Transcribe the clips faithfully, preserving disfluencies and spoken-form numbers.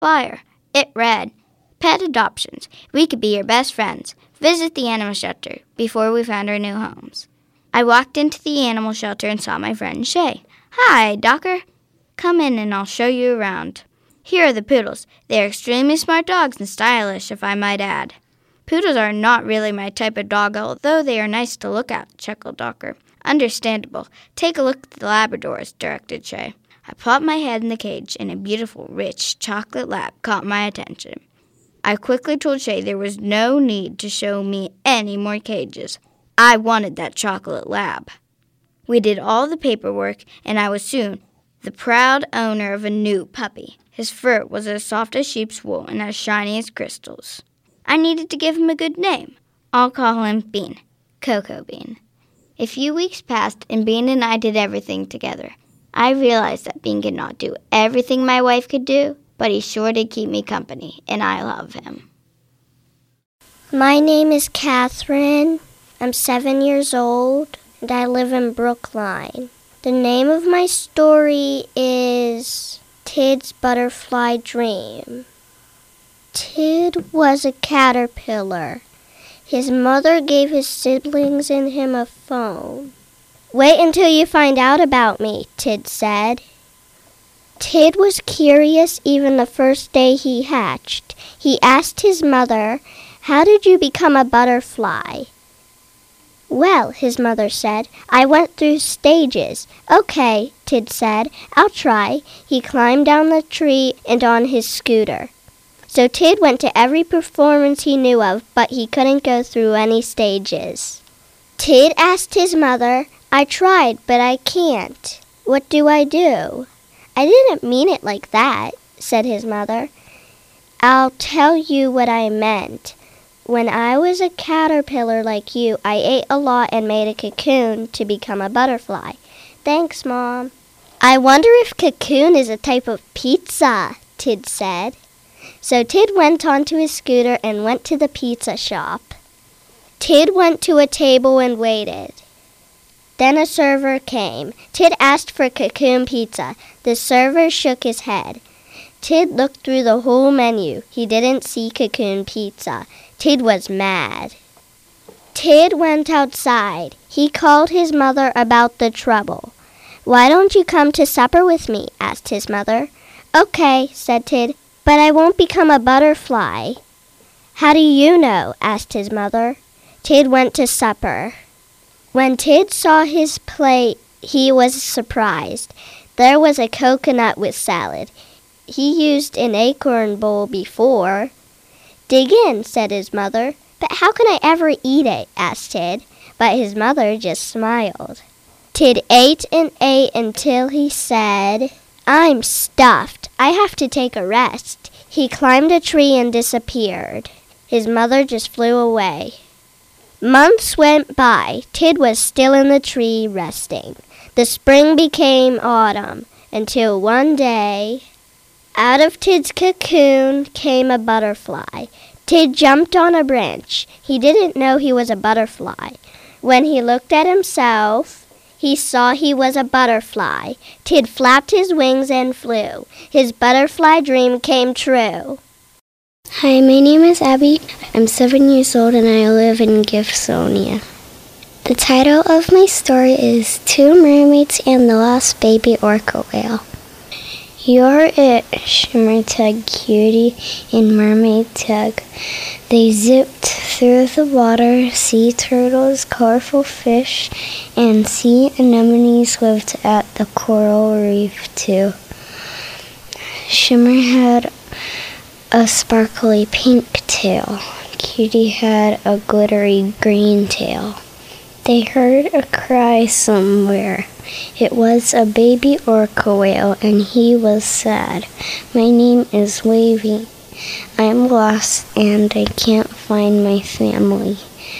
flyer. It read, "Pet adoptions. We could be your best friends. Visit the animal shelter before we found our new homes." I walked into the animal shelter and saw my friend Shay. "Hi, Docker. Come in and I'll show you around. Here are the poodles. They are extremely smart dogs and stylish, if I might add." "Poodles are not really my type of dog, although they are nice to look at," chuckled Docker. "Understandable. Take a look at the Labradors," directed Shay. I plopped my head in the cage, and a beautiful, rich chocolate lab caught my attention. I quickly told Shay there was no need to show me any more cages. I wanted that chocolate lab. We did all the paperwork, and I was soon the proud owner of a new puppy. His fur was as soft as sheep's wool and as shiny as crystals. I needed to give him a good name. I'll call him Bean, Cocoa Bean. A few weeks passed, and Bean and I did everything together. I realized that Bean could not do everything my wife could do, but he sure did keep me company, and I love him. My name is Catherine. I'm seven years old, and I live in Brookline. The name of my story is Tid's Butterfly Dream. Tid was a caterpillar. His mother gave his siblings and him a phone. "Wait until you find out about me," Tid said. Tid was curious even the first day he hatched. He asked his mother, "How did you become a butterfly?" "Well," his mother said, "I went through stages." "Okay," Tid said, "I'll try." He climbed down the tree and on his scooter. So Tid went to every performance he knew of, but he couldn't go through any stages. Tid asked his mother, "I tried, but I can't. What do I do?" "I didn't mean it like that," said his mother. "I'll tell you what I meant. When I was a caterpillar like you, I ate a lot and made a cocoon to become a butterfly." "Thanks, Mom." "I wonder if cocoon is a type of pizza," Tid said. So Tid went onto his scooter and went to the pizza shop. Tid went to a table and waited. Then a server came. Tid asked for cocoon pizza. The server shook his head. Tid looked through the whole menu. He didn't see cocoon pizza. Tid was mad. Tid went outside. He called his mother about the trouble. "Why don't you come to supper with me?" asked his mother. "Okay," said Tid, "but I won't become a butterfly." "How do you know?" asked his mother. Tid went to supper. When Tid saw his plate, he was surprised. There was a coconut with salad. He used an acorn bowl before. "Dig in," said his mother. "But how can I ever eat it?" asked Tid. But his mother just smiled. Tid ate and ate until he said, "I'm stuffed. I have to take a rest." He climbed a tree and disappeared. His mother just flew away. Months went by. Tid was still in the tree resting. The spring became autumn, until one day, out of Tid's cocoon came a butterfly. Tid jumped on a branch. He didn't know he was a butterfly. When he looked at himself, he saw he was a butterfly. Tid flapped his wings and flew. His butterfly dream came true. Hi, my name is Abby. I'm seven years old and I live in Gibsonia. The title of my story is Two Mermaids and the Lost Baby Orca Whale. You're it, Shimmer Tug Cutie and Mermaid Tug. They zipped through the water. Sea turtles, colorful fish, and sea anemones lived at the coral reef too. Shimmer had a sparkly pink tail. Cutie had a glittery green tail. They heard a cry somewhere. It was a baby orca whale, and he was sad. "My name is Wavy. I'm lost, and I can't find my family."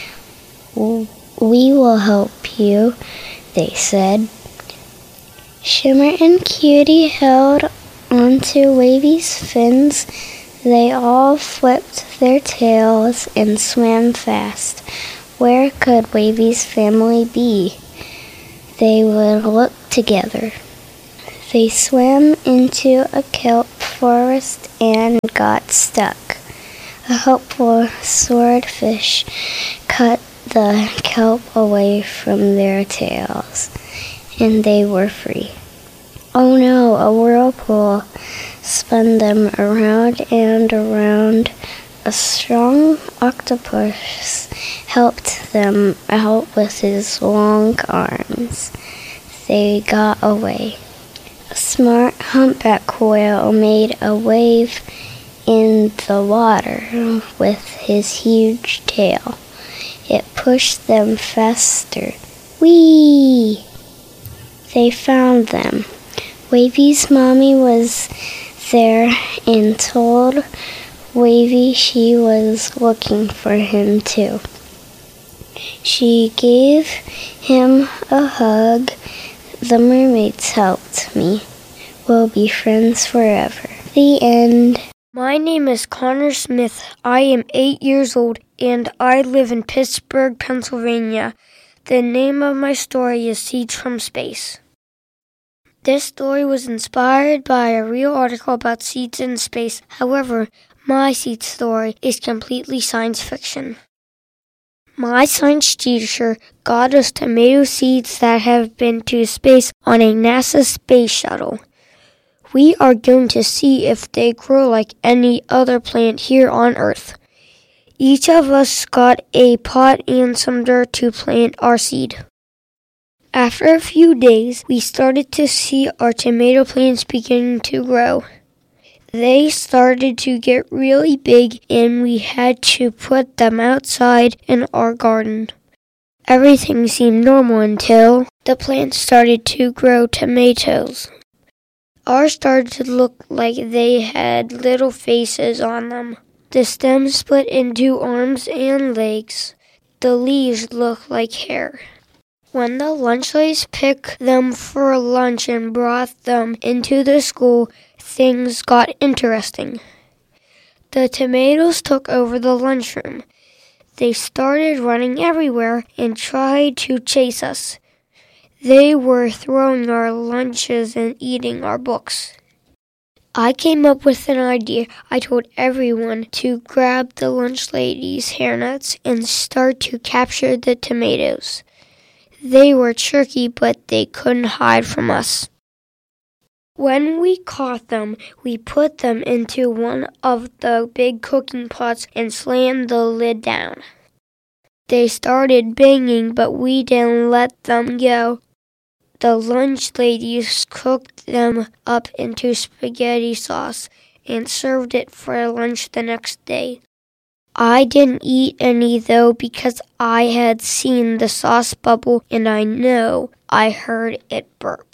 "We will help you," they said. Shimmer and Cutie held onto Wavy's fins. They all flipped their tails and swam fast. Where could Wavy's family be? They would look together. They swam into a kelp forest and got stuck. A helpful swordfish cut the kelp away from their tails, and they were free. Oh no, a whirlpool spun them around and around. A strong octopus helped them out with his long arms. They got away. A smart humpback whale made a wave in the water with his huge tail. It pushed them faster. Whee! They found them. Wavy's mommy was there and told Wavy she was looking for him too. She gave him a hug. The mermaids helped me. We'll be friends forever. The end. My name is Connor Smith. I am eight years old and I live in Pittsburgh, Pennsylvania. The name of my story is Seeds from Space. This story was inspired by a real article about seeds in space. However, my seed story is completely science fiction. My science teacher got us tomato seeds that have been to space on a NASA space shuttle. We are going to see if they grow like any other plant here on Earth. Each of us got a pot and some dirt to plant our seed. After a few days, we started to see our tomato plants beginning to grow. They started to get really big and we had to put them outside in our garden. Everything seemed normal until the plants started to grow tomatoes. Ours started to look like they had little faces on them. The stems split into arms and legs. The leaves looked like hair. When the lunch ladies picked them for lunch and brought them into the school, things got interesting. The tomatoes took over the lunchroom. They started running everywhere and tried to chase us. They were throwing our lunches and eating our books. I came up with an idea. I told everyone to grab the lunch ladies' hairnets and start to capture the tomatoes. They were tricky, but they couldn't hide from us. When we caught them, we put them into one of the big cooking pots and slammed the lid down. They started banging, but we didn't let them go. The lunch ladies cooked them up into spaghetti sauce and served it for lunch the next day. I didn't eat any, though, because I had seen the sauce bubble and I know I heard it burp.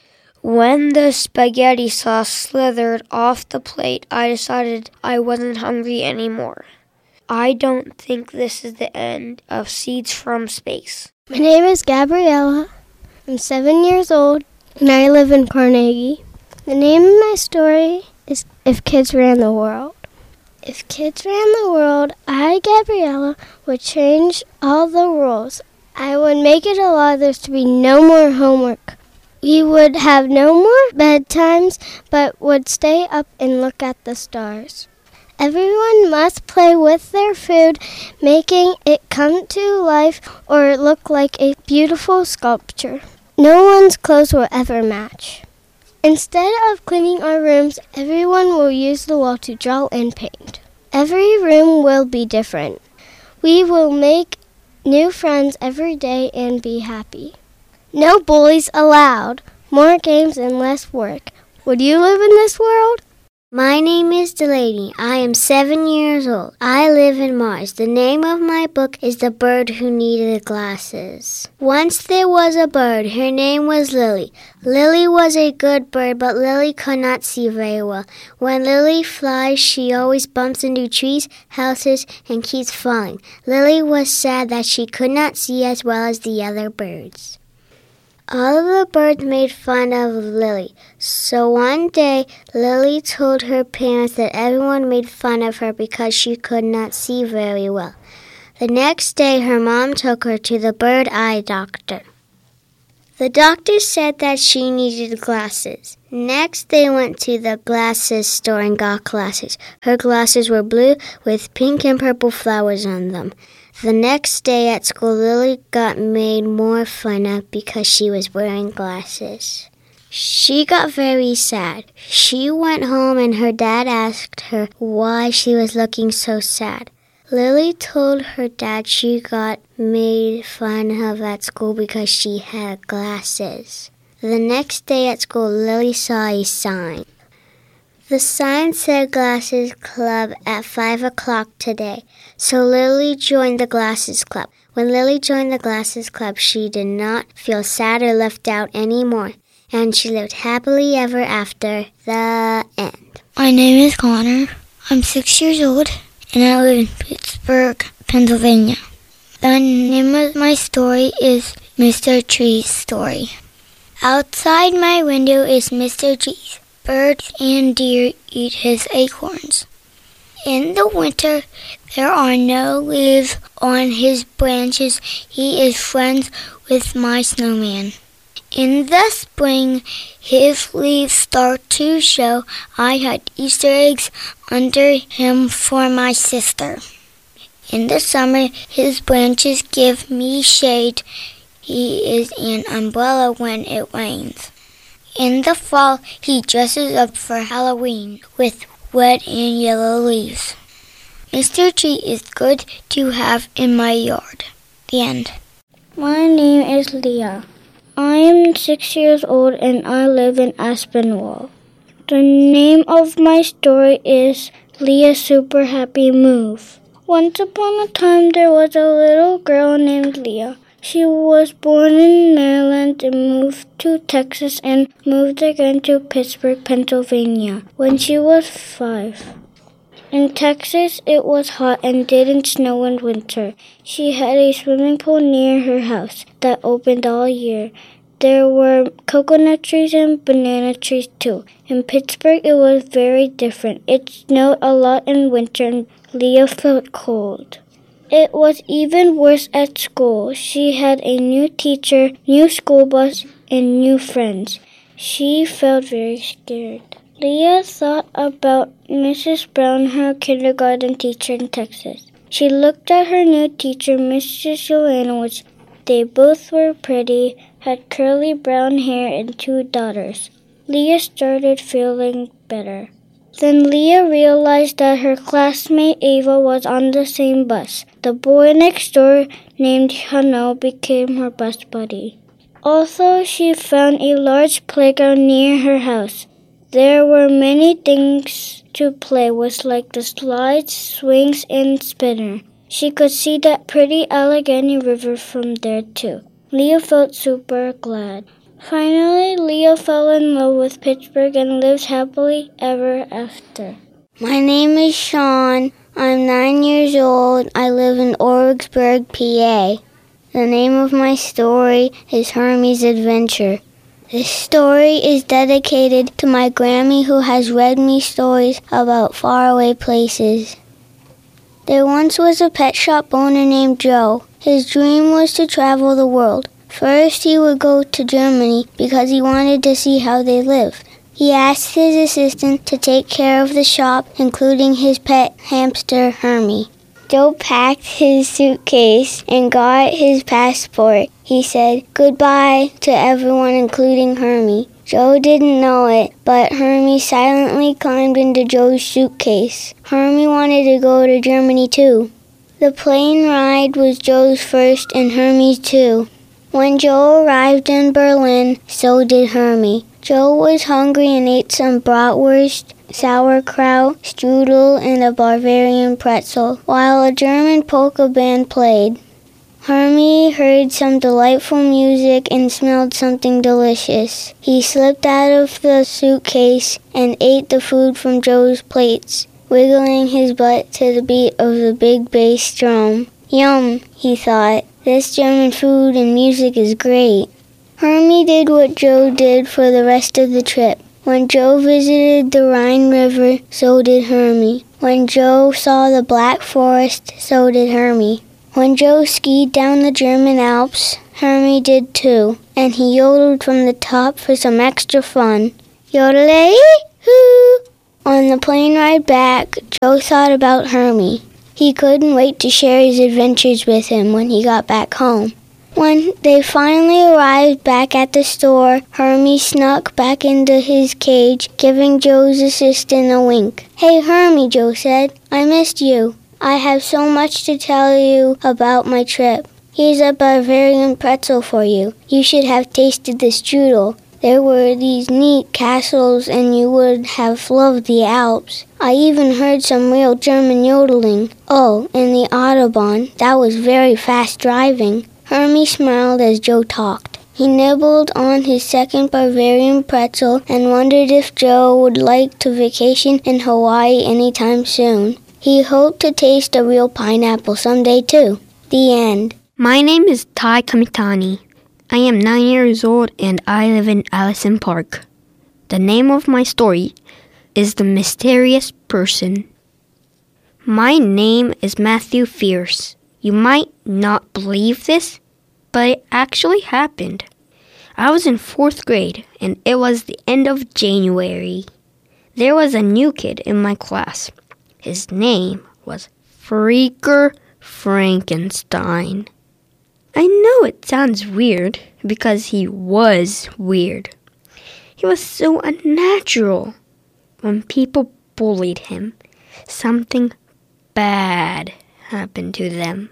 When the spaghetti sauce slithered off the plate, I decided I wasn't hungry anymore. I don't think this is the end of Seeds from Space. My name is Gabriella. I'm seven years old and I live in Carnegie. The name of my story is If Kids Ran the World. If kids ran the world, I, Gabriella, would change all the rules. I would make it allow there to be no more homework. We would have no more bedtimes, but would stay up and look at the stars. Everyone must play with their food, making it come to life or look like a beautiful sculpture. No one's clothes will ever match. Instead of cleaning our rooms, everyone will use the wall to draw and paint. Every room will be different. We will make new friends every day and be happy. No bullies allowed. More games and less work. Would you live in this world? My name is Delaney. I am seven years old. I live in Mars. The name of my book is The Bird Who Needed Glasses. Once there was a bird. Her name was Lily. Lily was a good bird, but Lily could not see very well. When Lily flies, she always bumps into trees, houses, and keeps falling. Lily was sad that she could not see as well as the other birds. All of the birds made fun of Lily. So one day, Lily told her parents that everyone made fun of her because she could not see very well. The next day, her mom took her to the bird eye doctor. The doctor said that she needed glasses. Next, they went to the glasses store and got glasses. Her glasses were blue with pink and purple flowers on them. The next day at school, Lily got made more fun of because she was wearing glasses. She got very sad. She went home and her dad asked her why she was looking so sad. Lily told her dad she got made fun of at school because she had glasses. The next day at school, Lily saw a sign. The sign said Glasses Club at five o'clock today, so Lily joined the Glasses Club. When Lily joined the Glasses Club, she did not feel sad or left out anymore, and she lived happily ever after. The end. My name is Connor. I'm six years old, and I live in Pittsburgh, Pennsylvania. The name of my story is Mister Tree's Story. Outside my window is Mister Tree. Birds and deer eat his acorns. In the winter, there are no leaves on his branches. He is friends with my snowman. In the spring, his leaves start to show. I hide Easter eggs under him for my sister. In the summer, his branches give me shade. He is an umbrella when it rains. In the fall, he dresses up for Halloween with red and yellow leaves. Mister Tree is good to have in my yard. The end. My name is Leah. I am six years old and I live in Aspinwall. The name of my story is Leah's Super Happy Move. Once upon a time there was a little girl named Leah. She was born in Maryland and moved to Texas and moved again to Pittsburgh, Pennsylvania when she was five. In Texas, it was hot and didn't snow in winter. She had a swimming pool near her house that opened all year. There were coconut trees and banana trees too. In Pittsburgh, it was very different. It snowed a lot in winter and Leah felt cold. It was even worse at school. She had a new teacher, new school bus, and new friends. She felt very scared. Leah thought about Missus Brown, her kindergarten teacher in Texas. She looked at her new teacher, Missus Joanowitz. They both were pretty, had curly brown hair, and two daughters. Leah started feeling better. Then Leah realized that her classmate Ava was on the same bus. The boy next door, named Hano, became her bus buddy. Also, she found a large playground near her house. There were many things to play with, like the slides, swings, and spinner. She could see that pretty Allegheny River from there, too. Leah felt super glad. Finally, Leah fell in love with Pittsburgh and lives happily ever after. My name is Sean. I'm nine years old. I live in Origsburg, P A. The name of my story is Hermie's Adventure. This story is dedicated to my Grammy who has read me stories about faraway places. There once was a pet shop owner named Joe. His dream was to travel the world. First, he would go to Germany because he wanted to see how they lived. He asked his assistant to take care of the shop, including his pet hamster, Hermie. Joe packed his suitcase and got his passport. He said goodbye to everyone, including Hermie. Joe didn't know it, but Hermie silently climbed into Joe's suitcase. Hermie wanted to go to Germany too. The plane ride was Joe's first and Hermie's too. When Joe arrived in Berlin, so did Hermie. Joe was hungry and ate some bratwurst, sauerkraut, strudel, and a Bavarian pretzel, while a German polka band played. Hermie heard some delightful music and smelled something delicious. He slipped out of the suitcase and ate the food from Joe's plates, wiggling his butt to the beat of the big bass drum. Yum, he thought. This German food and music is great. Hermie did what Joe did for the rest of the trip. When Joe visited the Rhine River, so did Hermie. When Joe saw the Black Forest, so did Hermie. When Joe skied down the German Alps, Hermie did too, and he yodeled from the top for some extra fun. Yodelay-hoo! On the plane ride back, Joe thought about Hermie. He couldn't wait to share his adventures with him when he got back home. When they finally arrived back at the store, Hermie snuck back into his cage, giving Joe's assistant a wink. "Hey, Hermie," Joe said, "I missed you. I have so much to tell you about my trip. Here's a Bavarian pretzel for you. You should have tasted the strudel. There were these neat castles, and you would have loved the Alps. I even heard some real German yodeling. Oh, and the Autobahn, that was very fast driving." Hermie smiled as Joe talked. He nibbled on his second Bavarian pretzel and wondered if Joe would like to vacation in Hawaii anytime soon. He hoped to taste a real pineapple someday too. The end. My name is Tai Kamitani. I am nine years old and I live in Allison Park. The name of my story is The Mysterious Person. My name is Matthew Fierce. You might not believe this, but it actually happened. I was in fourth grade and it was the end of January. There was a new kid in my class. His name was Freaker Frankenstein. I know it sounds weird because he was weird. He was so unnatural. When people bullied him, something bad happened to them.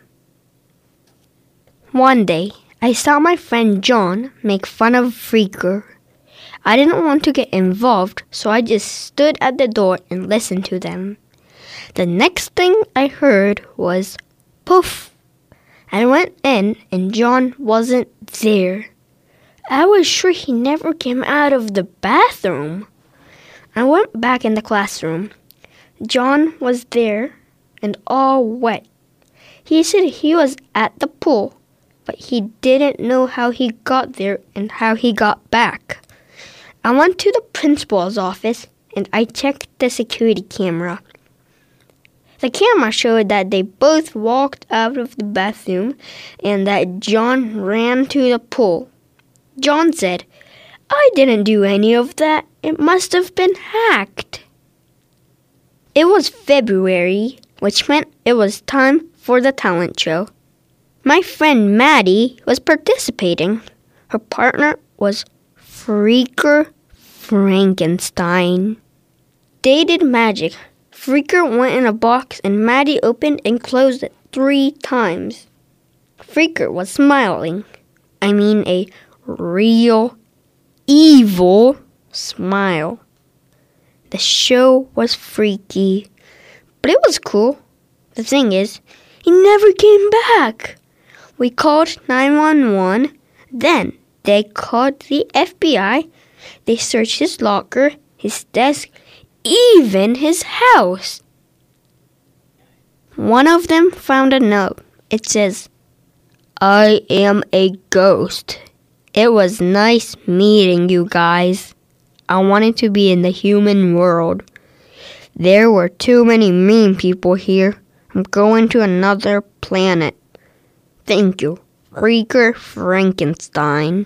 One day, I saw my friend John make fun of Freaker. I didn't want to get involved, so I just stood at the door and listened to them. The next thing I heard was poof. I went in and John wasn't there. I was sure he never came out of the bathroom. I went back in the classroom. John was there and all wet. He said he was at the pool, but he didn't know how he got there and how he got back. I went to the principal's office and I checked the security camera. The camera showed that they both walked out of the bathroom and that John ran to the pool. John said, "I didn't do any of that. It must have been hacked." It was February, which meant it was time for the talent show. My friend Maddie was participating. Her partner was Freaker Frankenstein. They did magic. Freaker went in a box and Maddie opened and closed it three times. Freaker was smiling. I mean a real, evil smile. The show was freaky, but it was cool. The thing is, he never came back. We called nine one one. Then they called the F B I. They searched his locker, his desk, even his house. One of them found a note. It says, "I am a ghost. It was nice meeting you guys. I wanted to be in the human world. There were too many mean people here. I'm going to another planet. Thank you, Freaker Frankenstein."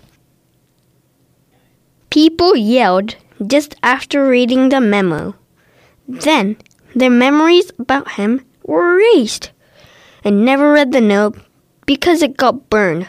People yelled just after reading the memo. Then their memories about him were erased. I never read the note because it got burned.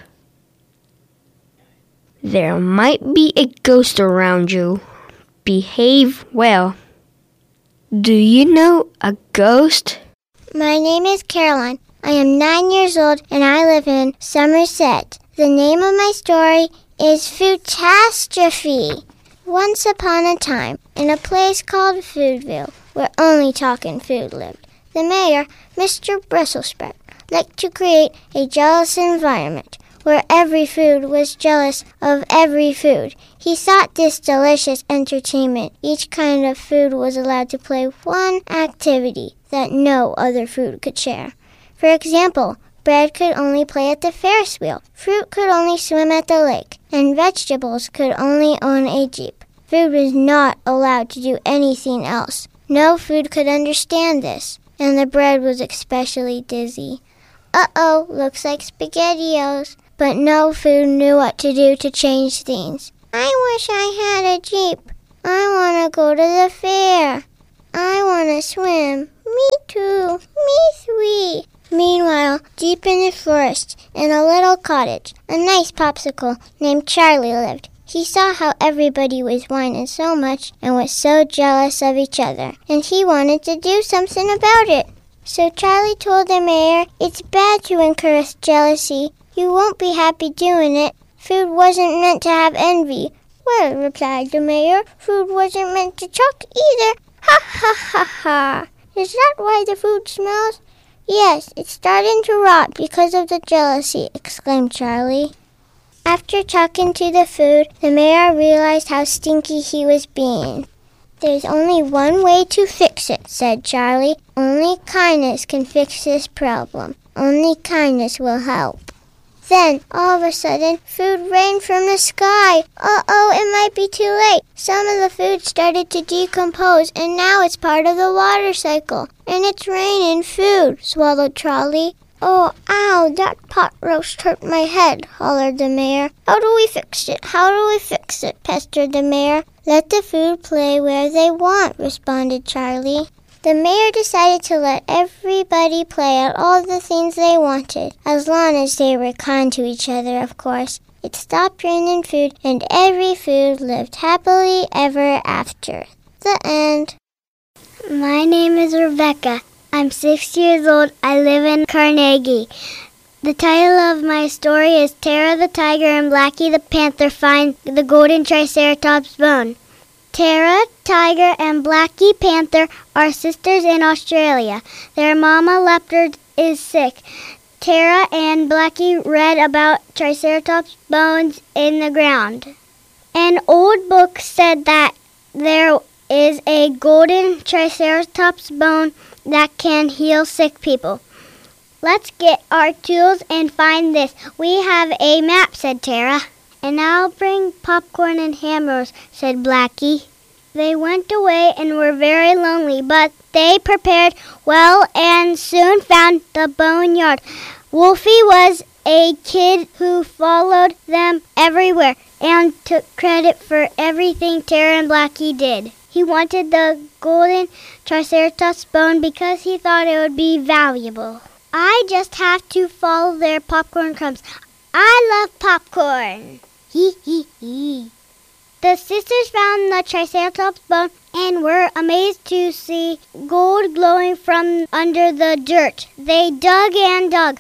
There might be a ghost around you. Behave well. Do you know a ghost? My name is Caroline. I am nine years old and I live in Somerset. The name of my story is Foodtastrophe. Once upon a time, in a place called Foodville, where only talking food lived, the mayor, Mister Bristlesprout, liked to create a jealous environment where every food was jealous of every food. He sought this delicious entertainment. Each kind of food was allowed to play one activity that no other food could share. For example, bread could only play at the Ferris wheel, fruit could only swim at the lake, and vegetables could only own a Jeep. Food was not allowed to do anything else. No food could understand this, and the bread was especially dizzy. Uh-oh, looks like SpaghettiOs. But no food knew what to do to change things. I wish I had a Jeep. I want to go to the fair. I want to swim. Me too. Me three. Meanwhile, deep in the forest, in a little cottage, a nice popsicle named Charlie lived. He saw how everybody was whining so much and was so jealous of each other, and he wanted to do something about it. So Charlie told the mayor, "It's bad to encourage jealousy. You won't be happy doing it. Food wasn't meant to have envy." "Well," replied the mayor, "food wasn't meant to choke either. Ha ha ha ha. Is that why the food smells?" "Yes, it's starting to rot because of the jealousy," exclaimed Charlie. After talking to the food, the mayor realized how stinky he was being. "There's only one way to fix it," said Charlie. "Only kindness can fix this problem. Only kindness will help." Then, all of a sudden, food rained from the sky. Uh-oh, it might be too late. Some of the food started to decompose, and now it's part of the water cycle. And it's raining food, swallowed Charlie. "Oh, ow, that pot roast hurt my head," hollered the mayor. "How do we fix it? How do we fix it?" pestered the mayor. "Let the food play where they want," responded Charlie. The mayor decided to let everybody play at all the things they wanted, as long as they were kind to each other, of course. It stopped raining food, and every food lived happily ever after. The end. My name is Rebecca. I'm six years old. I live in Carnegie. The title of my story is Tara the Tiger and Blackie the Panther Find the Golden Triceratops Bone. Tara, Tiger, and Blackie Panther are sisters in Australia. Their mama leopard is sick. Tara and Blackie read about Triceratops bones in the ground. An old book said that there is a golden Triceratops bone that can heal sick people. "Let's get our tools and find this. We have a map," said Tara. "And I'll bring popcorn and hammers," said Blackie. They went away and were very lonely, but they prepared well and soon found the boneyard. Wolfie was a kid who followed them everywhere and took credit for everything Tara and Blackie did. He wanted the golden Triceratops bone because he thought it would be valuable. "I just have to follow their popcorn crumbs. I love popcorn." Hee hee hee. The sisters found the Triceratops bone and were amazed to see gold glowing from under the dirt. They dug and dug.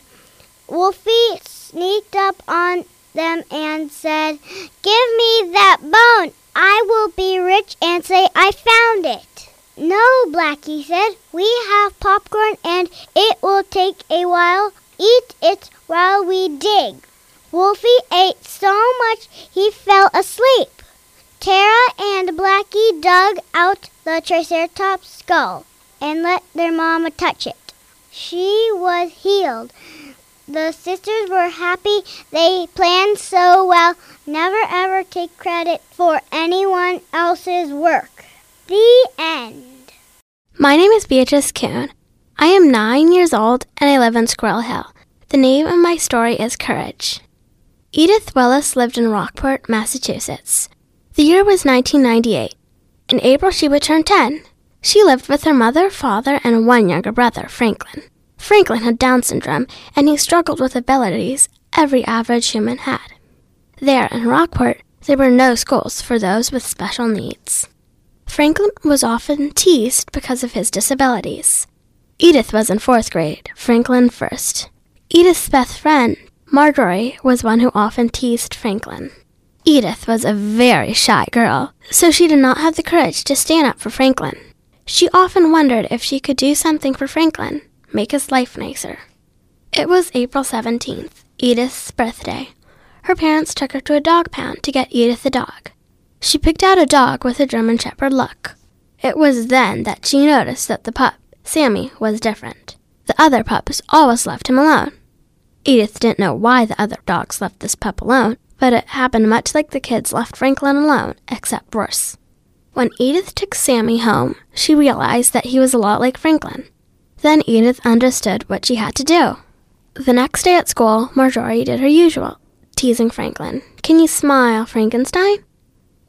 Wolfie sneaked up on them and said, "Give me that bone. I will be rich and say I found it." "No," Blackie said. "We have popcorn and it will take a while. Eat it while we dig." Wolfie ate so much he fell asleep. Tara and Blackie dug out the Triceratops skull and let their mama touch it. She was healed. The sisters were happy. They planned so well. Never ever take credit for anyone else's work. The end. My name is Beatrice Kuhn. I am nine years old and I live in Squirrel Hill. The name of my story is Courage. Edith Willis lived in Rockport, Massachusetts. The year was nineteen ninety-eight. In April, she would turn ten. She lived with her mother, father, and one younger brother, Franklin. Franklin had Down syndrome, and he struggled with abilities every average human had. There in Rockport, there were no schools for those with special needs. Franklin was often teased because of his disabilities. Edith was in fourth grade, Franklin first. Edith's best friend, Marjorie, was one who often teased Franklin. Edith was a very shy girl, so she did not have the courage to stand up for Franklin. She often wondered if she could do something for Franklin, make his life nicer. It was April seventeenth, Edith's birthday. Her parents took her to a dog pound to get Edith a dog. She picked out a dog with a German Shepherd look. It was then that she noticed that the pup, Sammy, was different. The other pups always left him alone. Edith didn't know why the other dogs left this pup alone, but it happened much like the kids left Franklin alone, except worse. When Edith took Sammy home, she realized that he was a lot like Franklin. Then Edith understood what she had to do. The next day at school, Marjorie did her usual, teasing Franklin. "Can you smile, Frankenstein?"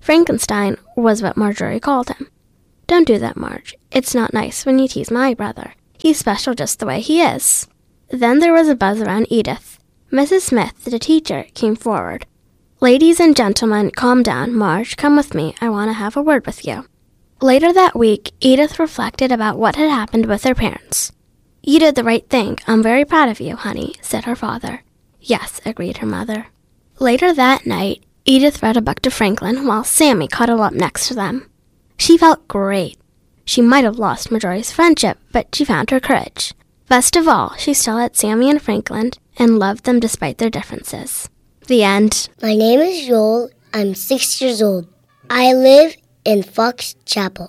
Frankenstein was what Marjorie called him. Don't do that, Marge. It's not nice when you tease my brother. He's special just the way he is. Then there was a buzz around Edith. Missus Smith, the teacher, came forward. Ladies and gentlemen, calm down. Marge, come with me. I want to have a word with you. Later that week, Edith reflected about what had happened with her parents. You did the right thing. I'm very proud of you, honey, said her father. Yes, agreed her mother. Later that night, Edith read a book to Franklin while Sammy cuddled up next to them. She felt great. She might have lost Marjorie's friendship, but she found her courage. Best of all, she still had Sammy and Franklin and loved them despite their differences. The end. My name is Joel. I'm six years old. I live in Fox Chapel.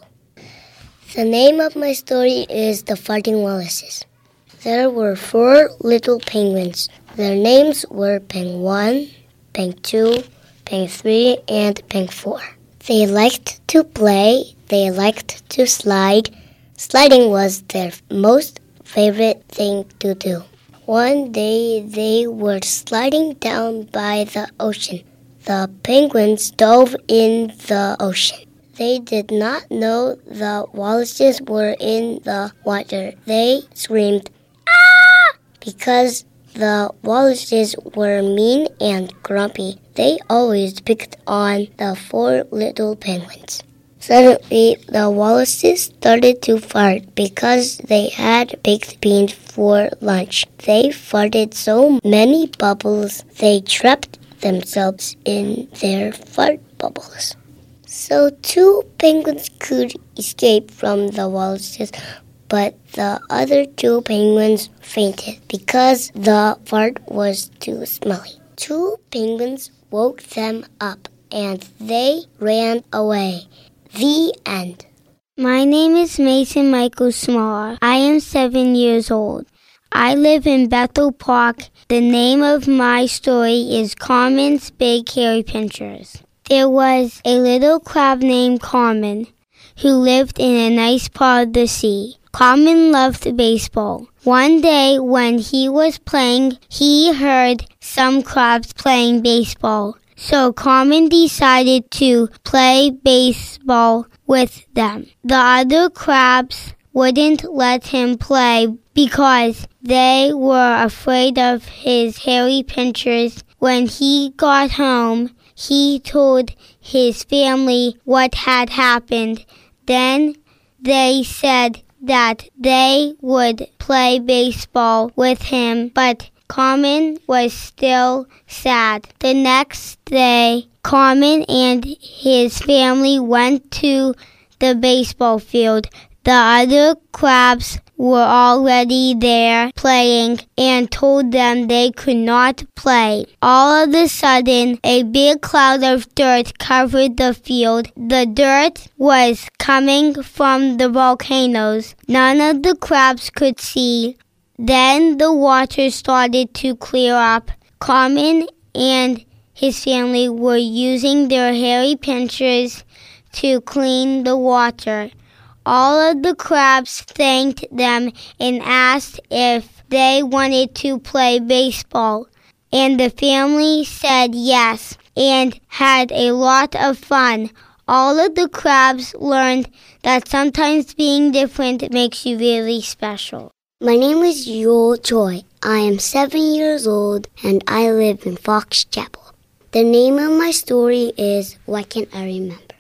The name of my story is The Farting Wallaces. There were four little penguins. Their names were Peng one, Peng two, Peng three, and Peng four. They liked to play. They liked to slide. Sliding was their most favorite thing to do. One day they were sliding down by the ocean. The penguins dove in the ocean. They did not know the Wallaces were in the water. They screamed, "Ah!" Because the Wallaces were mean and grumpy. They always picked on the four little penguins. Suddenly, the Wallaces started to fart because they had baked beans for lunch. They farted so many bubbles, they trapped themselves in their fart bubbles. So two penguins could escape from the Wallaces, but the other two penguins fainted because the fart was too smelly. Two penguins woke them up, and they ran away. The end. My name is Mason Michael Small. I am seven years old. I live in Bethel Park. The name of my story is Carmen's Big Hairy Pinchers. There was a little crab named Carmen who lived in a nice part of the sea. Carmen loved baseball. One day when he was playing, he heard some crabs playing baseball. So Carmen decided to play baseball with them. The other crabs wouldn't let him play because they were afraid of his hairy pinchers. When he got home, he told his family what had happened. Then they said that they would play baseball with him, but Carmen was still sad. The next day, Carmen and his family went to the baseball field. The other crabs were already there playing and told them they could not play. All of a sudden, a big cloud of dirt covered the field. The dirt was coming from the volcanoes. None of the crabs could see. Then the water started to clear up. Carmen and his family were using their hairy pinchers to clean the water. All of the crabs thanked them and asked if they wanted to play baseball. And the family said yes and had a lot of fun. All of the crabs learned that sometimes being different makes you really special. My name is Joel Choi. I am seven years old and I live in Fox Chapel. The name of my story is Why Can't I Remember?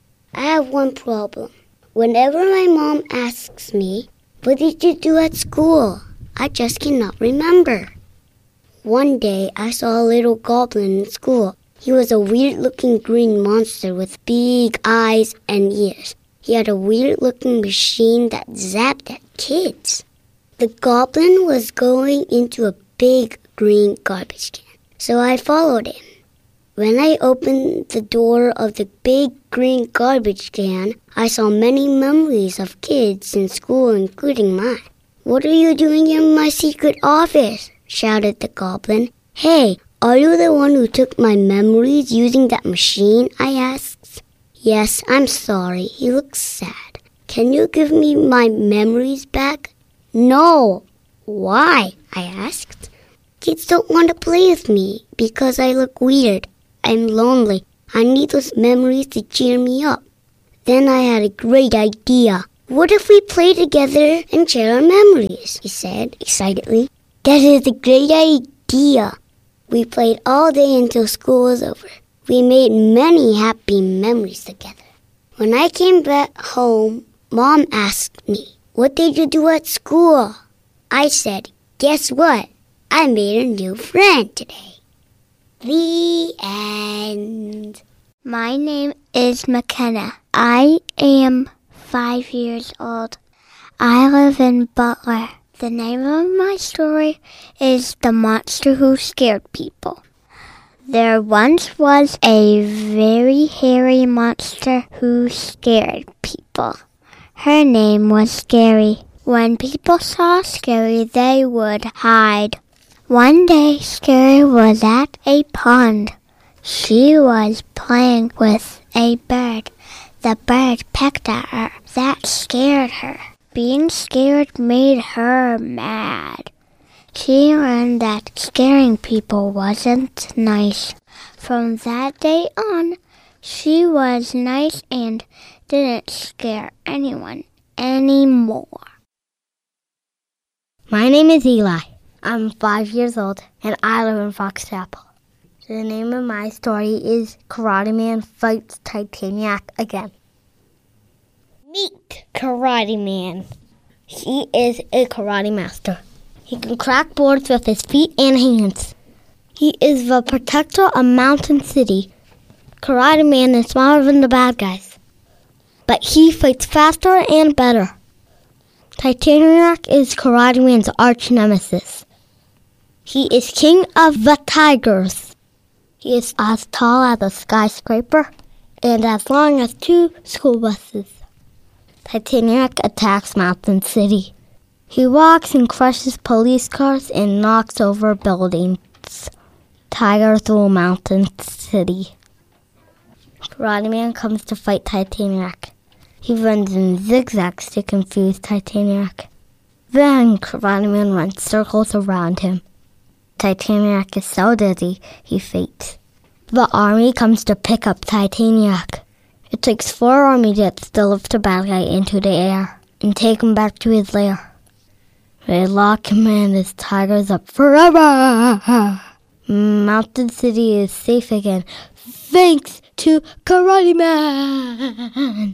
I have one problem. Whenever my mom asks me, what did you do at school? I just cannot remember. One day I saw a little goblin in school. He was a weird-looking green monster with big eyes and ears. He had a weird-looking machine that zapped at kids. The goblin was going into a big green garbage can, so I followed him. When I opened the door of the big green garbage can, I saw many memories of kids in school, including mine. "What are you doing in my secret office?" shouted the goblin. "Hey, are you the one who took my memories using that machine?" I asked. "Yes, I'm sorry." He looked sad. "Can you give me my memories back?" "No." "Why?" I asked. "Kids don't want to play with me because I look weird. I'm lonely. I need those memories to cheer me up. Then I had a great idea. What if we play together and share our memories? He said excitedly. That is a great idea. We played all day until school was over. We made many happy memories together. When I came back home, Mom asked me, "What did you do at school?" I said, "Guess what? I made a new friend today." The end. My name is McKenna. I am five years old. I live in Butler. The name of my story is The Monster Who Scared People. There once was a very hairy monster who scared people. Her name was Scary. When people saw Scary, they would hide. One day, Scary was at a pond. She was playing with a bird. The bird pecked at her. That scared her. Being scared made her mad. She learned that scaring people wasn't nice. From that day on, she was nice and didn't scare anyone anymore. My name is Eli. I'm five years old, and I live in Fox Chapel. The name of my story is Karate Man Fights Titaniac Again. Meet Karate Man. He is a karate master. He can crack boards with his feet and hands. He is the protector of Mountain City. Karate Man is smaller than the bad guys, but he fights faster and better. Titaniac is Karate Man's arch nemesis. He is king of the tigers. He is as tall as a skyscraper and as long as two school buses. Titaniac attacks Mountain City. He walks and crushes police cars and knocks over buildings. Tigers rule Mountain City. Karate Man comes to fight Titaniac. He runs in zigzags to confuse Titaniac. Then Karate Man runs circles around him. Titaniac is so dizzy, he faints. The army comes to pick up Titaniac. It takes four army jets to lift the bad guy into the air and take him back to his lair. They lock him and his tigers up forever. Mountain City is safe again, thanks to Karate Man.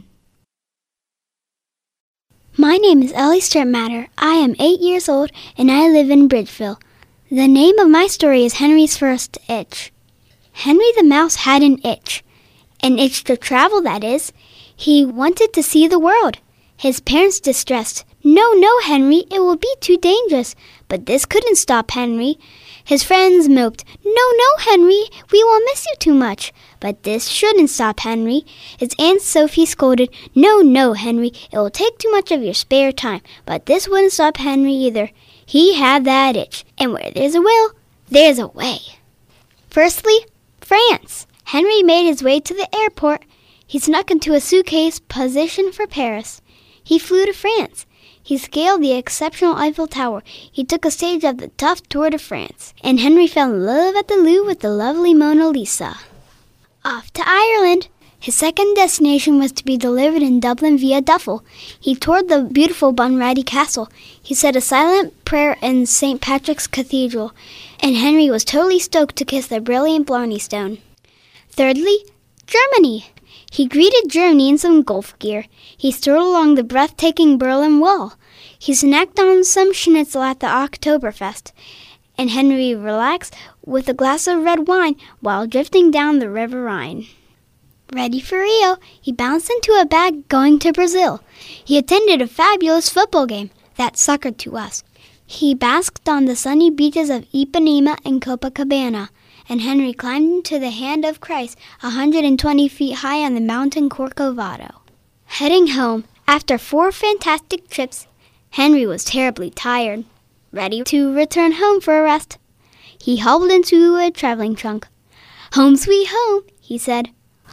My name is Ellie Stripmatter. I am eight years old, and I live in Bridgeville. The name of my story is Henry's First Itch. Henry the Mouse had an itch. An itch to travel, that is. He wanted to see the world. His parents distressed. No, no, Henry, it will be too dangerous. But this couldn't stop Henry. His friends moped. No, no, Henry, we will miss you too much. But this shouldn't stop Henry. His Aunt Sophie scolded. No, no, Henry, it will take too much of your spare time. But this wouldn't stop Henry either. He had that itch. And where there's a will, there's a way. Firstly, France. Henry made his way to the airport. He snuck into a suitcase positioned for Paris. He flew to France. He scaled the exceptional Eiffel Tower. He took a stage of the tough Tour de France. And Henry fell in love at the Louvre with the lovely Mona Lisa. Off to Ireland. His second destination was to be delivered in Dublin via Duffel. He toured the beautiful Bunratty Castle. He said a silent prayer in Saint Patrick's Cathedral. And Henry was totally stoked to kiss the brilliant Blarney Stone. Thirdly, Germany. He greeted Germany in some golf gear. He strolled along the breathtaking Berlin Wall. He snacked on some schnitzel at the Oktoberfest. And Henry relaxed with a glass of red wine while drifting down the River Rhine. Ready for Rio, he bounced into a bag going to Brazil. He attended a fabulous football game. That's soccer to us. He basked on the sunny beaches of Ipanema and Copacabana. And Henry climbed into the hand of Christ, one hundred twenty feet high on the mountain Corcovado. Heading home, after four fantastic trips, Henry was terribly tired, ready to return home for a rest. He hobbled into a traveling trunk. Home sweet home, he said,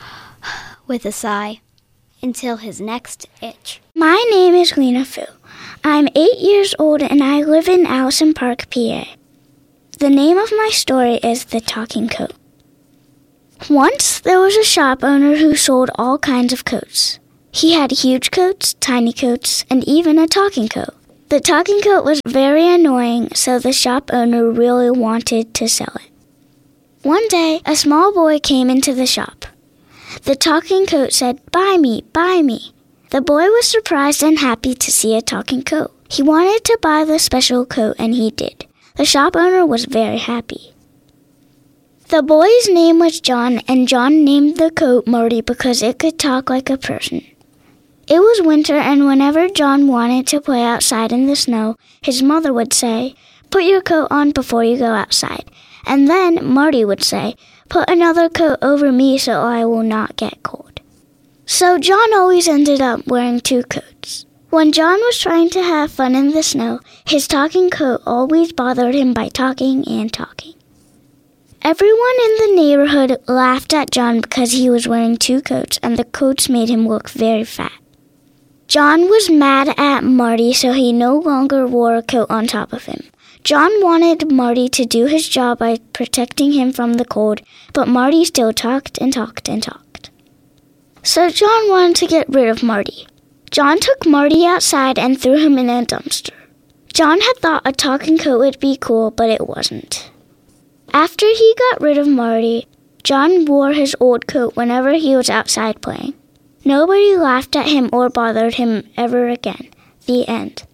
with a sigh, until his next itch. My name is Lena Fu. I'm eight years old, and I live in Allison Park, P A. The name of my story is The Talking Coat. Once there was a shop owner who sold all kinds of coats. He had huge coats, tiny coats, and even a talking coat. The talking coat was very annoying, so the shop owner really wanted to sell it. One day, a small boy came into the shop. The talking coat said, "Buy me, buy me." The boy was surprised and happy to see a talking coat. He wanted to buy the special coat, and he did. The shop owner was very happy. The boy's name was John, and John named the coat Marty because it could talk like a person. It was winter, and whenever John wanted to play outside in the snow, his mother would say, "Put your coat on before you go outside." And then Marty would say, "Put another coat over me so I will not get cold." So John always ended up wearing two coats. When John was trying to have fun in the snow, his talking coat always bothered him by talking and talking. Everyone in the neighborhood laughed at John because he was wearing two coats, and the coats made him look very fat. John was mad at Marty, so he no longer wore a coat on top of him. John wanted Marty to do his job by protecting him from the cold, but Marty still talked and talked and talked. So John wanted to get rid of Marty. John took Marty outside and threw him in a dumpster. John had thought a talking coat would be cool, but it wasn't. After he got rid of Marty, John wore his old coat whenever he was outside playing. Nobody laughed at him or bothered him ever again. The end.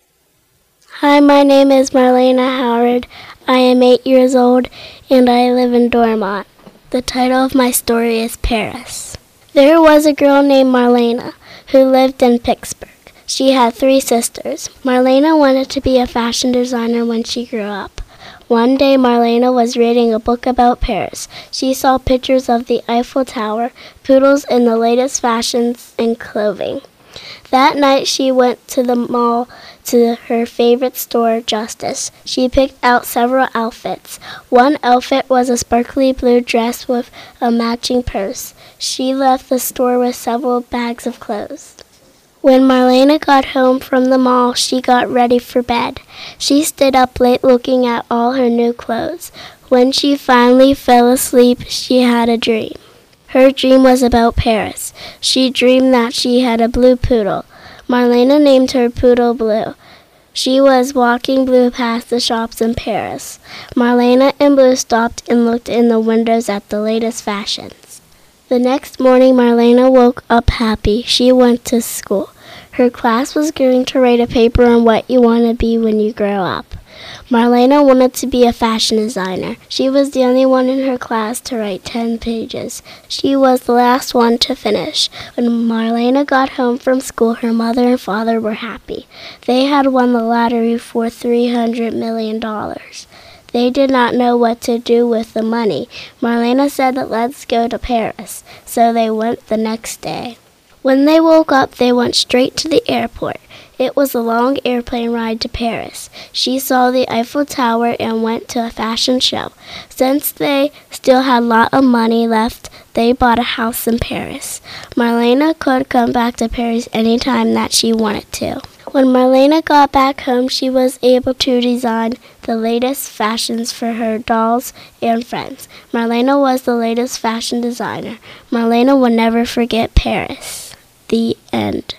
Hi, my name is Marlena Howard. I am eight years old, and I live in Dormont. The title of my story is Paris. There was a girl named Marlena who lived in Pittsburgh. She had three sisters. Marlena wanted to be a fashion designer when she grew up. One day, Marlena was reading a book about Paris. She saw pictures of the Eiffel Tower, poodles, and the latest fashions in clothing. That night, she went to the mall to her favorite store, Justice. She picked out several outfits. One outfit was a sparkly blue dress with a matching purse. She left the store with several bags of clothes. When Marlena got home from the mall, she got ready for bed. She stayed up late looking at all her new clothes. When she finally fell asleep, she had a dream. Her dream was about Paris. She dreamed that she had a blue poodle. Marlena named her poodle Blue. She was walking Blue past the shops in Paris. Marlena and Blue stopped and looked in the windows at the latest fashions. The next morning, Marlena woke up happy. She went to school. Her class was going to write a paper on what you want to be when you grow up. Marlena wanted to be a fashion designer. She was the only one in her class to write ten pages. She was the last one to finish. When Marlena got home from school, her mother and father were happy. They had won the lottery for three hundred million dollars. They did not know what to do with the money. Marlena said, "Let's go to Paris." So they went the next day. When they woke up, they went straight to the airport. It was a long airplane ride to Paris. She saw the Eiffel Tower and went to a fashion show. Since they still had a lot of money left, they bought a house in Paris. Marlena could come back to Paris any time that she wanted to. When Marlena got back home, she was able to design the latest fashions for her dolls and friends. Marlena was the latest fashion designer. Marlena will never forget Paris. The end.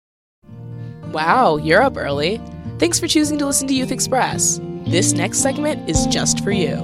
Wow, you're up early. Thanks for choosing to listen to Youth Express. This next segment is just for you.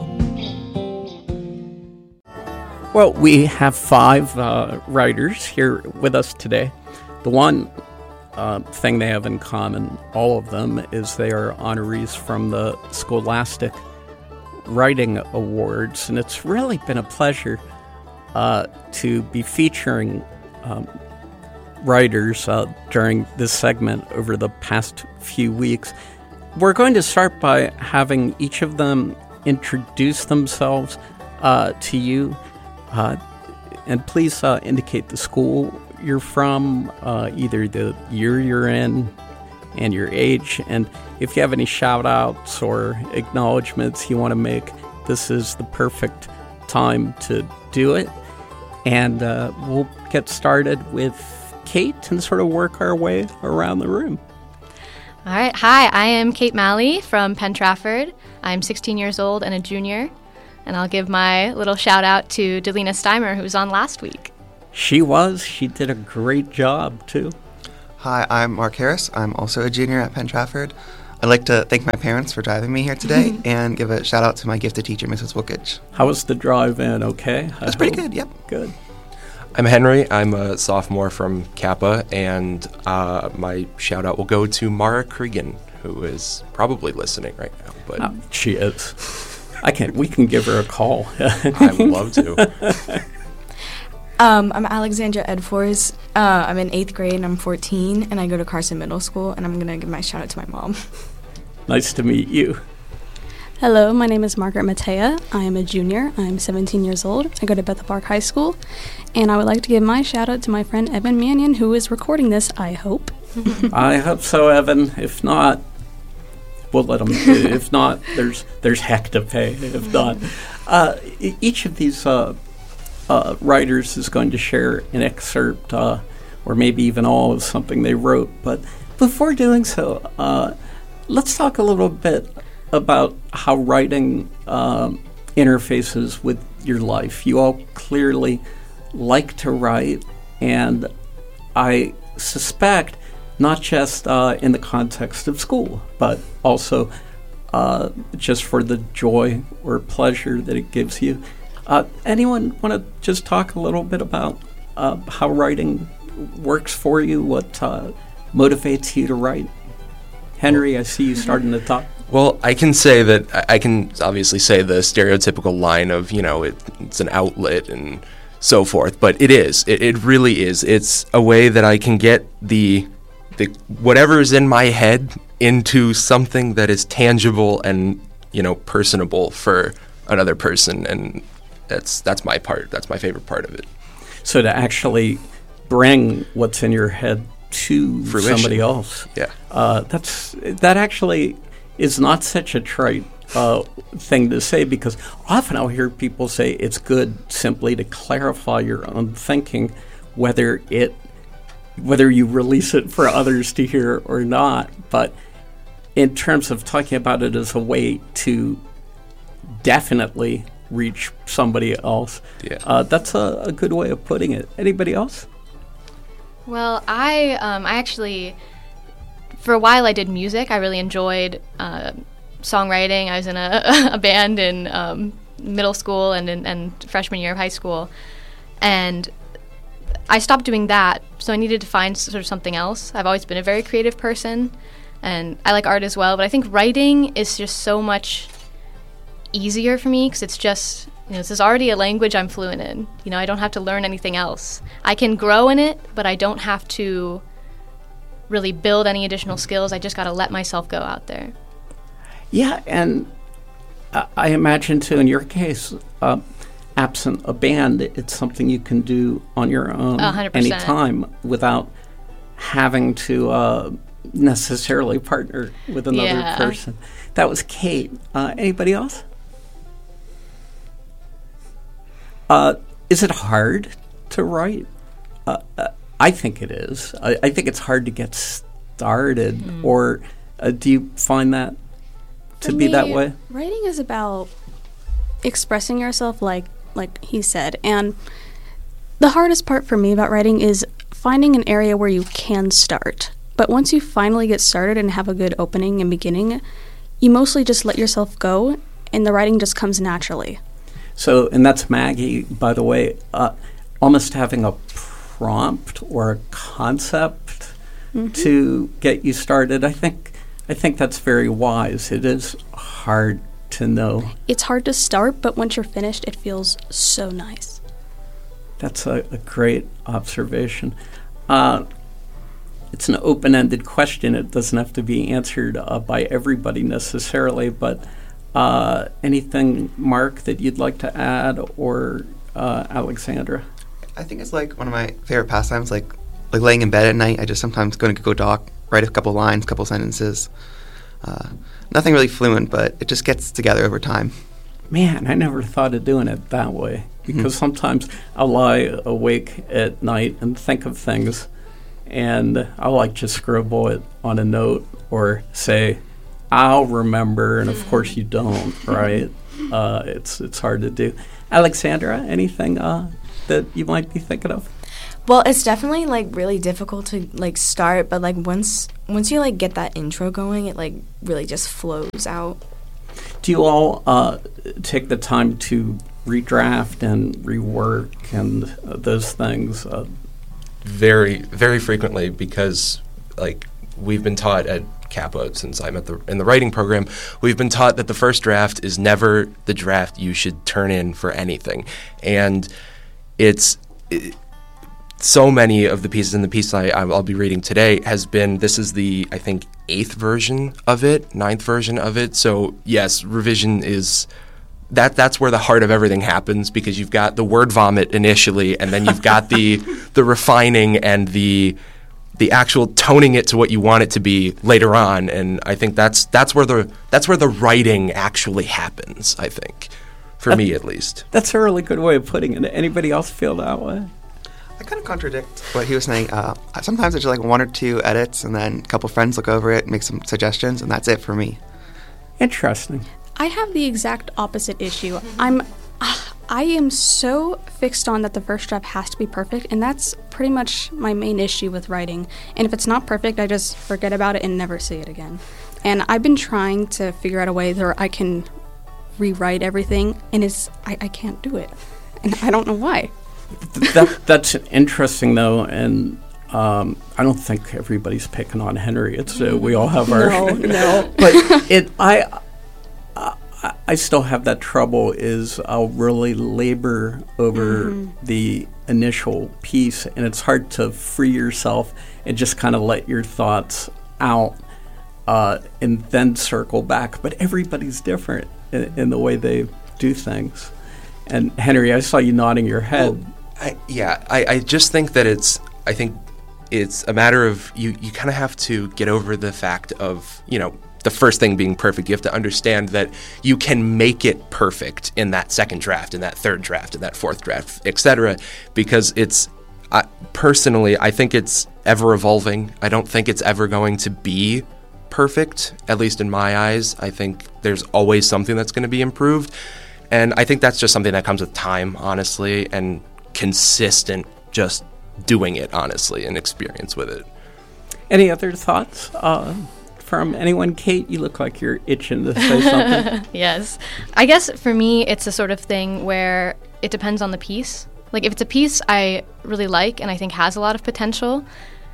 Well, we have five uh, writers here with us today. The one uh, thing they have in common, all of them, is they are honorees from the Scholastic Writing Awards, and it's really been a pleasure uh, to be featuring um, writers uh, during this segment over the past few weeks. We're going to start by having each of them introduce themselves uh, to you. Uh, and please uh, indicate the school you're from, uh, either the year you're in and your age. And if you have any shout-outs or acknowledgments you want to make, this is the perfect time to do it. And uh, we'll get started with Kate and sort of work our way around the room. All right. Hi, I am Kate Malley from Penn Trafford. I'm sixteen years old and a junior. And I'll give my little shout out to Delina Steimer, who was on last week. She was. She did a great job, too. Hi, I'm Mark Harris. I'm also a junior at Penn Trafford. I'd like to thank my parents for driving me here today and give a shout out to my gifted teacher, Missus Wookage. How was the drive in? Okay? That's pretty good, yep. Good. I'm Henry. I'm a sophomore from Kappa, and uh, my shout out will go to Mara Cregan, who is probably listening right now. But oh, she is. I can. We can give her a call. I would love to. Um, I'm Alexandra Edfors. Uh, I'm in eighth grade and I'm fourteen, and I go to Carson Middle School, and I'm going to give my shout out to my mom. Nice to meet you. Hello, my name is Margaret Matea. I am a junior. I'm seventeen years old. I go to Bethel Park High School, and I would like to give my shout out to my friend Evan Mannion, who is recording this, I hope. I hope so, Evan. If not, we'll let him. If not, there's there's heck to pay. If not, uh, e- each of these uh, uh, writers is going to share an excerpt, uh, or maybe even all of something they wrote. But before doing so, uh, let's talk a little bit about how writing um, interfaces with your life. You all clearly like to write, and I suspect not just uh, in the context of school, but also uh, just for the joy or pleasure that it gives you. Uh, anyone want to just talk a little bit about uh, how writing works for you, what uh, motivates you to write? Henry, I see you starting to talk. Well, I can say that I, I can obviously say the stereotypical line of, you know, it, it's an outlet and so forth, but it is. It, it really is. It's a way that I can get the the whatever is in my head into something that is tangible and, you know, personable for another person, and that's that's my part. That's my favorite part of it. So to actually bring what's in your head to Fruition. Somebody else. Yeah. Uh, that's that actually is not such a trite uh, thing to say, because often I'll hear people say it's good simply to clarify your own thinking, whether it whether you release it for others to hear or not. But in terms of talking about it as a way to definitely reach somebody else, yeah. uh, that's a, a good way of putting it. Anybody else? Well, I um, I actually, for a while I did music. I really enjoyed uh, songwriting. I was in a, a band in um, middle school and, in, and freshman year of high school. And I stopped doing that, so I needed to find sort of something else. I've always been a very creative person, and I like art as well. But I think writing is just so much easier for me, because it's just, you know, this is already a language I'm fluent in. You know, I don't have to learn anything else. I can grow in it, but I don't have to really build any additional skills. I just got to let myself go out there. Yeah, and uh, I imagine, too, in your case, uh, absent a band, it's something you can do on your own one hundred percent. Anytime without having to uh, necessarily partner with another yeah. person. That was Kate. Uh, anybody else? Uh, is it hard to write? Uh, uh, I think it is. I, I think it's hard to get started. Mm. Or uh, do you find that to For be me, that way? Writing is about expressing yourself, like like he said. And the hardest part for me about writing is finding an area where you can start. But once you finally get started and have a good opening and beginning, you mostly just let yourself go, and the writing just comes naturally. So, and that's Maggie, by the way, uh, almost having a prompt or a concept mm-hmm. to get you started. I think I think that's very wise. It is hard to know. It's hard to start, but once you're finished, it feels so nice. That's a, a great observation. Uh, it's an open-ended question. It doesn't have to be answered uh, by everybody necessarily, but uh, anything, Mark, that you'd like to add, or uh, Alexandra? I think it's like one of my favorite pastimes, like like laying in bed at night. I just sometimes go to Google Doc, write a couple lines, couple sentences. Uh, nothing really fluent, but it just gets together over time. Man, I never thought of doing it that way, because mm-hmm. sometimes I'll lie awake at night and think of things, and I'll like just scribble it on a note or say, I'll remember, and of course you don't, right? Uh, it's it's hard to do. Alexandra, anything uh, that you might be thinking of? Well, it's definitely like really difficult to like start, but like once once you like get that intro going, it like really just flows out. Do you all uh, take the time to redraft and rework and uh, those things? Uh, very, very frequently, because like we've been taught at Kappa since I'm at the in the writing program, we've been taught that the first draft is never the draft you should turn in for anything, and it's. It, So many of the pieces in the piece I, I'll be reading today has been, this is the, I think, eighth version of it, ninth version of it. So, yes, revision is, that that's where the heart of everything happens, because you've got the word vomit initially, and then you've got the the refining and the the actual toning it to what you want it to be later on. And I think that's that's where the that's where the writing actually happens, I think, for that, me at least. That's a really good way of putting it. Anybody else feel that way? I kind of contradict what he was saying. Uh, sometimes it's just like one or two edits, and then a couple friends look over it, make some suggestions, and that's it for me. Interesting. I have the exact opposite issue. I'm, uh, I am so fixed on that the first draft has to be perfect, and that's pretty much my main issue with writing. And if it's not perfect, I just forget about it and never see it again. And I've been trying to figure out a way where I can rewrite everything, and it's I, I can't do it, and I don't know why. that that's interesting though, and um, I don't think everybody's picking on Henry. It's uh, we all have our no, no. But it I, I I still have that trouble. Is I'll really labor over mm-hmm. the initial piece, and it's hard to free yourself and just kind of let your thoughts out, uh, and then circle back. But everybody's different in, in the way they do things. And Henry, I saw you nodding your head. Well, I, yeah, I, I just think that it's, I think it's a matter of, you, you kind of have to get over the fact of, you know, the first thing being perfect. You have to understand that you can make it perfect in that second draft, in that third draft, in that fourth draft, et cetera, because it's, I, personally, I think it's ever evolving. I don't think it's ever going to be perfect, at least in my eyes. I think there's always something that's going to be improved. And I think that's just something that comes with time, honestly, and consistent just doing it, honestly, and experience with it. Any other thoughts uh, from anyone? Kate, you look like you're itching to say something. Yes. I guess for me, it's a sort of thing where it depends on the piece. Like, if it's a piece I really like and I think has a lot of potential,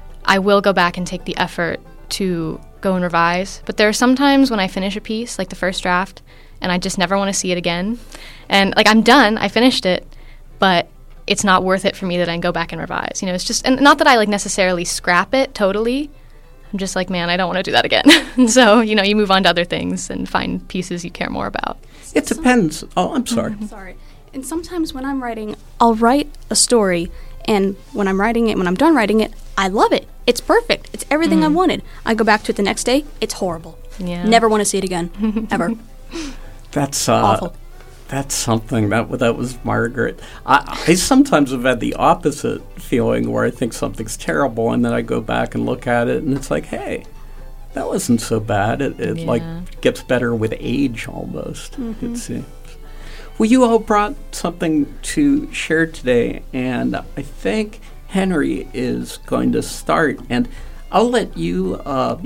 I will go back and take the effort to go and revise. But there are some times when I finish a piece, like the first draft, and I just never want to see it again. And, like, I'm done. I finished it. But it's not worth it for me that I go back and revise. You know, it's just, and not that I, like, necessarily scrap it totally. I'm just like, man, I don't want to do that again. And so, you know, you move on to other things and find pieces you care more about. It depends. Oh, I'm sorry. Mm-hmm. Sorry. And sometimes when I'm writing, I'll write a story, and when I'm writing it, when I'm done writing it, I love it. It's perfect. It's everything mm. I wanted. I go back to it the next day. It's horrible. Yeah. Never want to see it again, ever. That's uh, awful. That's something that that was Margaret. I, I sometimes have had the opposite feeling where I think something's terrible, and then I go back and look at it, and it's like, hey, that wasn't so bad. It, it yeah. like gets better with age almost. Mm-hmm. It seems. Well, you all brought something to share today, and I think Henry is going to start. And I'll let you, uh,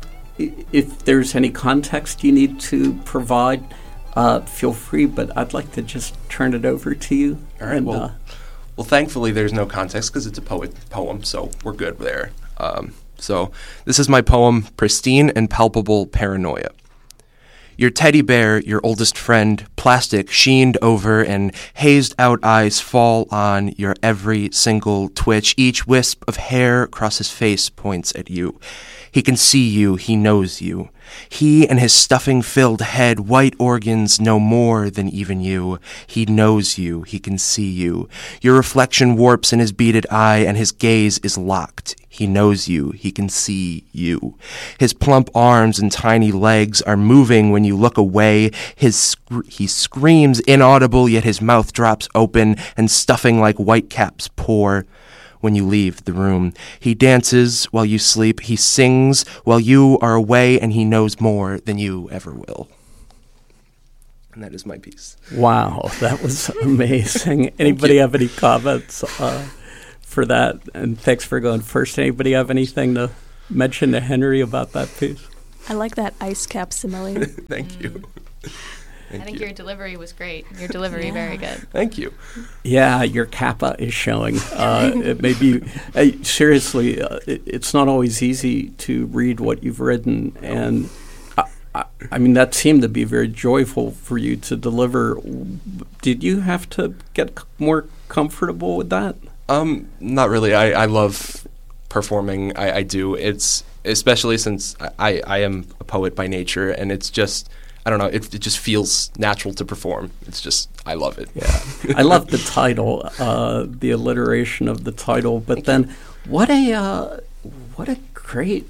if there's any context you need to provide, uh, feel free, but I'd like to just turn it over to you. All right, and, well, uh, well, thankfully there's no context because it's a poet poem, so we're good there. Um, so this is my poem, Pristine and Palpable Paranoia. Your teddy bear, your oldest friend, plastic sheened over and hazed out eyes fall on your every single twitch. Each wisp of hair across his face points at you. He can see you, he knows you. He and his stuffing-filled head, white organs know more than even you. He knows you, he can see you. Your reflection warps in his beaded eye, and his gaze is locked. He knows you, he can see you. His plump arms and tiny legs are moving when you look away. His sc- he screams inaudible, yet his mouth drops open, and stuffing like whitecaps pour when you leave the room. He dances while you sleep. He sings while you are away, and he knows more than you ever will. And that is my piece. Wow, that was amazing. Anybody have any comments uh, for that? And thanks for going first. Anybody have anything to mention to Henry about that piece? I like that ice cap simile. Thank Mm. you. Thank I think you. your delivery was great. Your delivery, Yeah. very good. Thank you. Yeah, your kappa is showing. Uh, it may be, uh, seriously, uh, it, it's not always easy to read what you've written. And I, I, I mean, that seemed to be very joyful for you to deliver. Did you have to get c- more comfortable with that? Um, not really. I, I love performing. I, I do. It's especially since I, I am a poet by nature, and it's just, I don't know, it, it just feels natural to perform. It's just, I love it. Yeah. I love the title, uh, the alliteration of the title, but then what a, uh, what a great,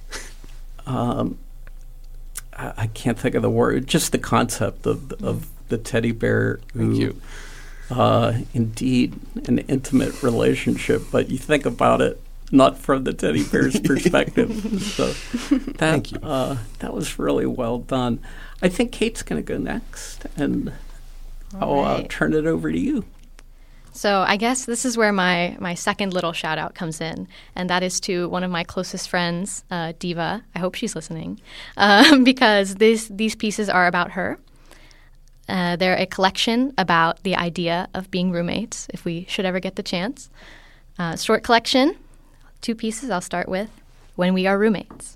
um, I, I can't think of the word, just the concept of, of the teddy bear who, Thank you. Uh, indeed, an intimate relationship, but you think about it not from the teddy bear's perspective. So that, Thank you. Uh, that was really well done. I think Kate's going to go next, and All I'll uh, right. turn it over to you. So I guess this is where my, my second little shout out comes in, and that is to one of my closest friends, uh, Diva. I hope she's listening, um, because this, these pieces are about her. Uh, they're a collection about the idea of being roommates, if we should ever get the chance. Uh, short collection, two pieces I'll start with. When we are roommates.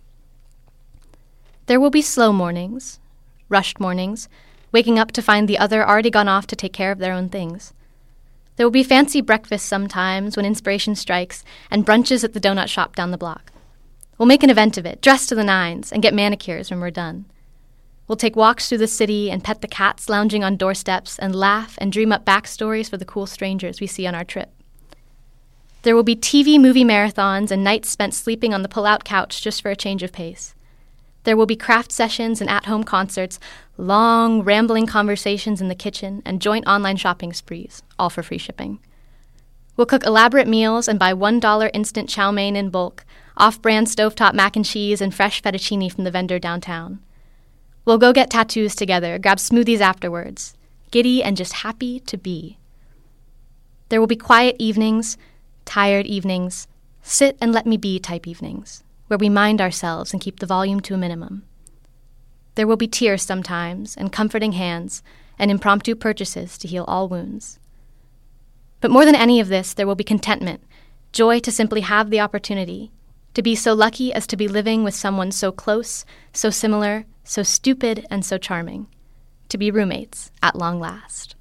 There will be slow mornings, rushed mornings, waking up to find the other already gone off to take care of their own things. There will be fancy breakfasts sometimes when inspiration strikes, and brunches at the donut shop down the block. We'll make an event of it, dress to the nines, and get manicures when we're done. We'll take walks through the city and pet the cats lounging on doorsteps and laugh and dream up backstories for the cool strangers we see on our trip. There will be T V movie marathons and nights spent sleeping on the pull-out couch just for a change of pace. There will be craft sessions and at-home concerts, long, rambling conversations in the kitchen, and joint online shopping sprees, all for free shipping. We'll cook elaborate meals and buy one dollar instant chow mein in bulk, off-brand stovetop mac and cheese, and fresh fettuccine from the vendor downtown. We'll go get tattoos together, grab smoothies afterwards, giddy and just happy to be. There will be quiet evenings, tired evenings, sit and let me be type evenings, where we mind ourselves and keep the volume to a minimum. There will be tears sometimes, and comforting hands, and impromptu purchases to heal all wounds. But more than any of this, there will be contentment, joy to simply have the opportunity, to be so lucky as to be living with someone so close, so similar, so stupid, and so charming, to be roommates at long last.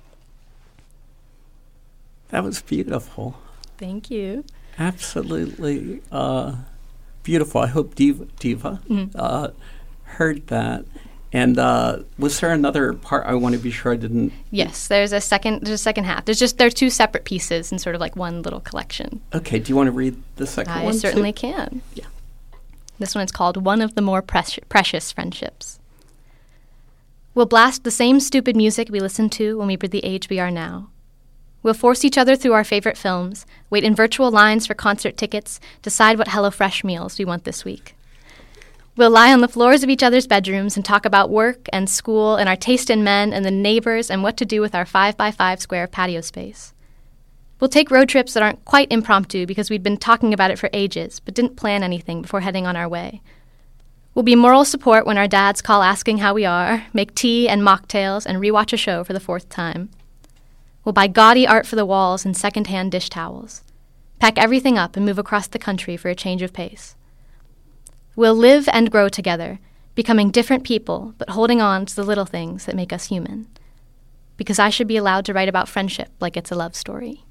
That was beautiful. Thank you. Absolutely uh, beautiful. I hope Diva, Diva Mhm. uh, heard that. And uh, was there another part? I want to be sure I didn't. Yes, there's a second. There's a second half. There's just there's two separate pieces in sort of like one little collection. Okay. Do you want to read the second I one? certainly too? can. Yeah. This one is called One of the More Preci- Precious Friendships. We'll blast the same stupid music we listened to when we were the age we are now. We'll force each other through our favorite films, wait in virtual lines for concert tickets, decide what HelloFresh meals we want this week. We'll lie on the floors of each other's bedrooms and talk about work and school and our taste in men and the neighbors and what to do with our five by five square patio space. We'll take road trips that aren't quite impromptu because we'd been talking about it for ages but didn't plan anything before heading on our way. We'll be moral support when our dads call asking how we are, make tea and mocktails, and rewatch a show for the fourth time. We'll buy gaudy art for the walls and second-hand dish towels. Pack everything up and move across the country for a change of pace. We'll live and grow together, becoming different people, but holding on to the little things that make us human. Because I should be allowed to write about friendship like it's a love story.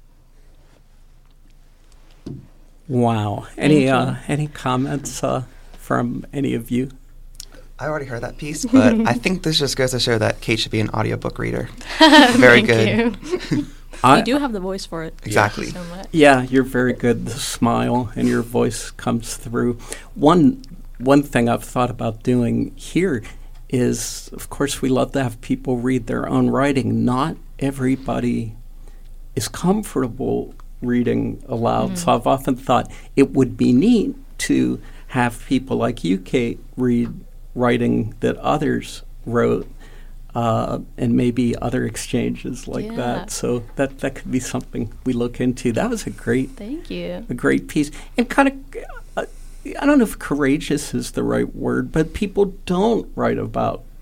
Wow. Any Thank you. uh, any comments uh, from any of you? I already heard that piece, but I think this just goes to show that Kate should be an audiobook reader. Very Thank good. you. I- You do have the voice for it. Exactly. So much. Yeah, you're very good. The smile and your voice comes through. One one thing I've thought about doing here is, of course, we love to have people read their own writing. Not everybody is comfortable reading aloud. Mm-hmm. So I've often thought it would be neat to have people like you, Kate, read writing that others wrote. uh, and maybe other exchanges like Yeah. that. So that that could be something we look into. That was a great, Thank you. a great piece, and kind of. Uh, I don't know if courageous is the right word, but people don't write about